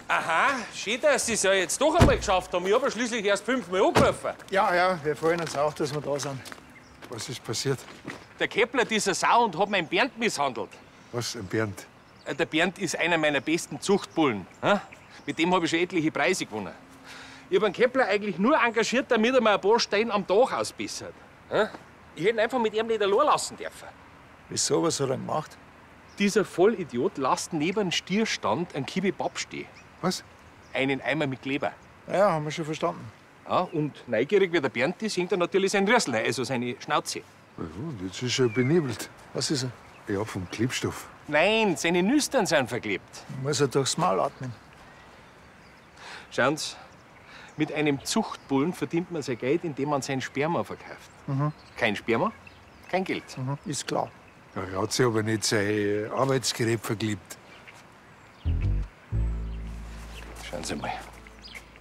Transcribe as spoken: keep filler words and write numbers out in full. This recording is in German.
Aha, schön, dass Sie es ja jetzt doch einmal geschafft haben. Ich habe ja schließlich erst fünfmal angerufen. Ja, ja, wir freuen uns auch, dass wir da sind. Was ist passiert? Der Kepler, dieser Sau, und hat meinen Bernd misshandelt. Was, ein Bernd? Äh, Der Bernd ist einer meiner besten Zuchtbullen. Hä? Mit dem habe ich schon etliche Preise gewonnen. Ich habe den Kepler eigentlich nur engagiert, damit er mir ein paar Steine am Dach ausbessert. Hä? Ich hätte ihn einfach mit ihm nicht allein lassen dürfen. Wieso, was hat er gemacht? Dieser Vollidiot lässt neben dem Stierstand einen Kibibab stehen. Was? Einen Eimer mit Kleber. Ja, haben wir schon verstanden. Ja, und neugierig wie der Bernd ist, hängt er natürlich sein Rüssel, also seine Schnauze. Ja, und jetzt ist er benebelt. Was ist er? Ja, vom Klebstoff. Nein, seine Nüstern sind verklebt. Muss er durchs Maul atmen? Schauen Sie, mit einem Zuchtbullen verdient man sein Geld, indem man sein Sperma verkauft. Mhm. Kein Sperma, kein Geld. Mhm. Ist klar. Ja, er hat sich aber nicht sein Arbeitsgerät verklebt. Schauen Sie mal.